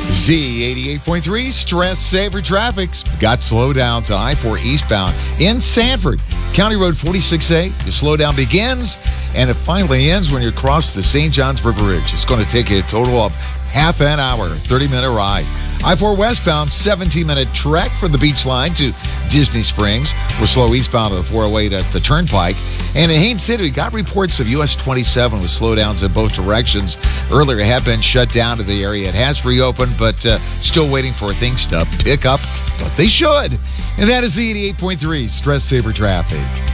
Z88.3 Stress Saver Traffic's got slowdowns on I-4 eastbound in Sanford. County Road 46A, the slowdown begins and it finally ends when you cross the St. Johns River Ridge. It's going to take a total of half an hour, 30-minute ride. I-4 westbound, 17-minute trek from the beach line to Disney Springs. We're slow eastbound of the 408 at the Turnpike. And in Haines City, we got reports of US 27 with slowdowns in both directions. Earlier, it had been shut down to the area. It has reopened, but still waiting for things to pick up. But they should. And that is the 88.3 Stress Saver Traffic.